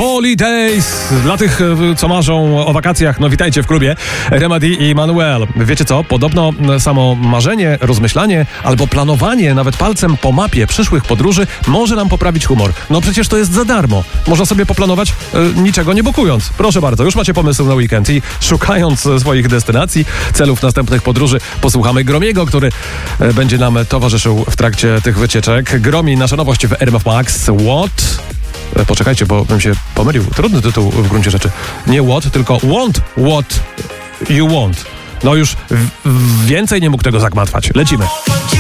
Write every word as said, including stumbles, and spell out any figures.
Holidays! Dla tych, co marzą o wakacjach, no witajcie w klubie. Remedy i Manuel. Wiecie co? Podobno samo marzenie, rozmyślanie albo planowanie nawet palcem po mapie przyszłych podróży może nam poprawić humor. No przecież to jest za darmo. Można sobie poplanować y, niczego nie bokując. Proszę bardzo, już macie pomysł na weekend i szukając swoich destynacji, celów następnych podróży, posłuchamy Gromiego, który y, będzie nam towarzyszył w trakcie tych wycieczek. Gromi, nasza nowość w R M F Max. What? Poczekajcie, bo bym się pomylił. Trudny tytuł w gruncie rzeczy. Nie what, tylko want what you want. No już w- w- więcej nie mógł tego zagmatwać. Lecimy.